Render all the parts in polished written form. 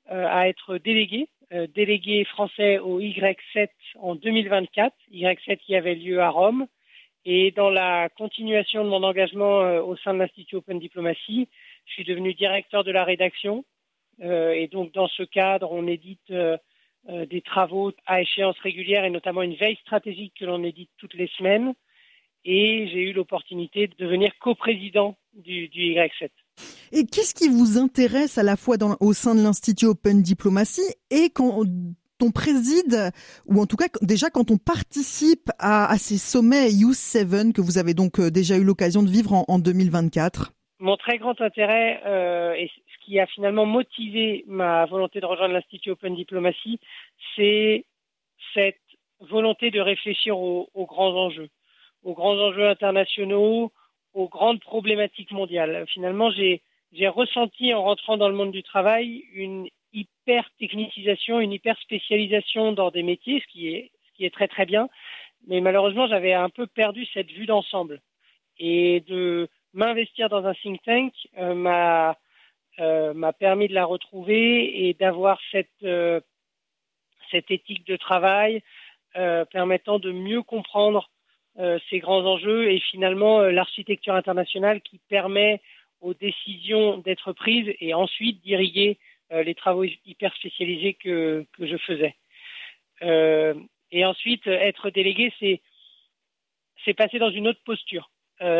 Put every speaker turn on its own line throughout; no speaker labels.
à être délégué français au Y7 en 2024, Y7 qui avait lieu à Rome. Et dans la continuation de mon engagement au sein de l'Institut Open Diplomacy, je suis devenu directeur de la rédaction. Et donc, dans ce cadre, on édite des travaux à échéance régulière et notamment une veille stratégique que l'on édite toutes les semaines. Et j'ai eu l'opportunité de devenir coprésident du Y7.
Et qu'est-ce qui vous intéresse à la fois au sein de l'Institut Open Diplomacy et quand on préside, ou en tout cas déjà quand on participe à ces sommets Youth 7 que vous avez donc déjà eu l'occasion de vivre en 2024?
Mon très grand intérêt et ce qui a finalement motivé ma volonté de rejoindre l'Institut Open Diplomacy, c'est cette volonté de réfléchir aux grands enjeux internationaux, aux grandes problématiques mondiales. Finalement, j'ai ressenti en rentrant dans le monde du travail une hyper technicisation, une hyper spécialisation dans des métiers, ce qui est très très bien. Mais malheureusement, j'avais un peu perdu cette vue d'ensemble. Et de m'investir dans un think tank m'a permis de la retrouver et d'avoir cette éthique de travail permettant de mieux comprendre ces grands enjeux et finalement l'architecture internationale qui permet aux décisions d'être prises et ensuite d'irriguer les travaux hyper spécialisés que je faisais. Et ensuite, être délégué, c'est passer dans une autre posture.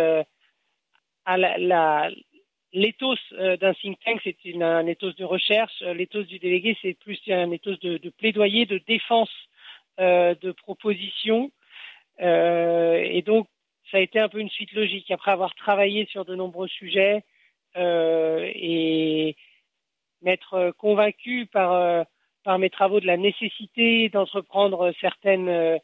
L'éthos d'un think tank, c'est un éthos de recherche. L'éthos du délégué, c'est plus un éthos de plaidoyer, de défense, de proposition. Et donc, ça a été un peu une suite logique. Après avoir travaillé sur de nombreux sujets et m'être convaincu par mes travaux de la nécessité d'entreprendre certaines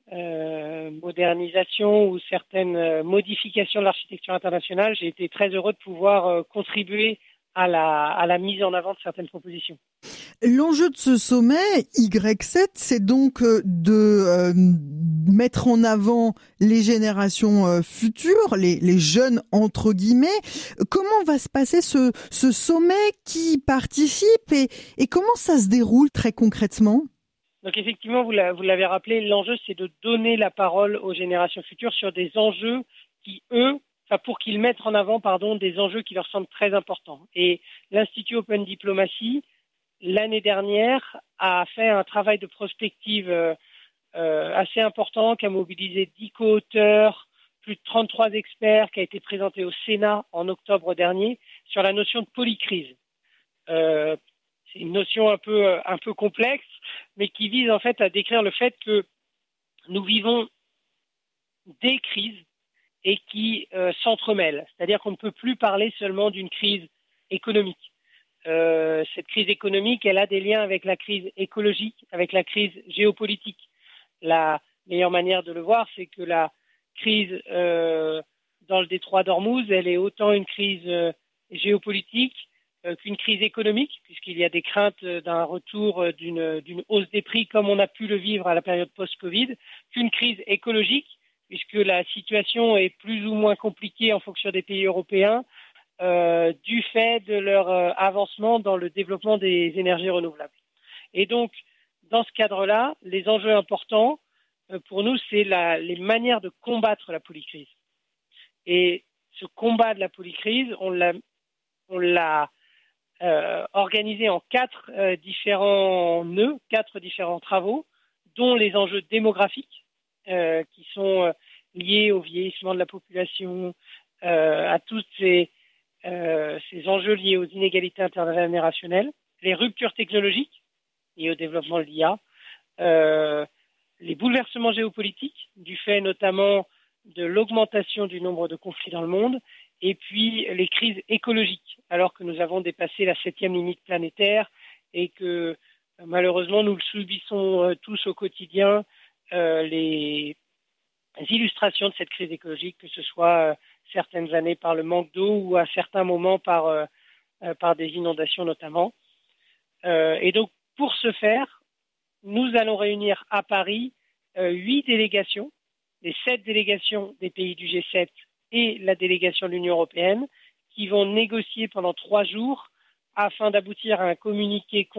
modernisations ou certaines modifications de l'architecture internationale, j'ai été très heureux de pouvoir contribuer à la mise en avant de certaines propositions.
L'enjeu de ce sommet Y7, c'est donc de mettre en avant les générations futures, les jeunes entre guillemets. Comment va se passer ce sommet? Qui participe et comment ça se déroule très concrètement?
Donc effectivement, vous l'avez rappelé, l'enjeu c'est de donner la parole aux générations futures sur des enjeux pour qu'ils mettent en avant, des enjeux qui leur semblent très importants. Et l'Institut Open Diplomacy, l'année dernière, a fait un travail de prospective assez important, qui a mobilisé 10 co-auteurs, plus de 33 experts, qui a été présenté au Sénat en octobre dernier, sur la notion de polycrise. C'est une notion un peu complexe, mais qui vise en fait à décrire le fait que nous vivons des crises et qui s'entremêlent. C'est-à-dire qu'on ne peut plus parler seulement d'une crise économique. Cette crise économique, elle a des liens avec la crise écologique, avec la crise géopolitique. La meilleure manière de le voir, c'est que la crise dans le détroit d'Ormuz, elle est autant une crise géopolitique qu'une crise économique, puisqu'il y a des craintes d'un retour d'une hausse des prix comme on a pu le vivre à la période post-Covid, qu'une crise écologique, puisque la situation est plus ou moins compliquée en fonction des pays européens, du fait de leur avancement dans le développement des énergies renouvelables. Et donc, dans ce cadre-là, les enjeux importants, pour nous, c'est les manières de combattre la polycrise. Et ce combat de la polycrise, on l'a organisé en 4 différents nœuds, 4 différents travaux, dont les enjeux démographiques, qui sont liés au vieillissement de la population, à tous ces enjeux liés aux inégalités intergénérationnelles, les ruptures technologiques liées au développement de l'IA, les bouleversements géopolitiques, du fait notamment de l'augmentation du nombre de conflits dans le monde, et puis les crises écologiques, alors que nous avons dépassé la 7e limite planétaire et que malheureusement nous le subissons tous au quotidien, les illustrations de cette crise écologique, que ce soit certaines années par le manque d'eau ou à certains moments par des inondations notamment. Et donc pour ce faire, nous allons réunir à Paris 8 délégations, les 7 délégations des pays du G7 et la délégation de l'Union européenne, qui vont négocier pendant 3 jours afin d'aboutir à un communiqué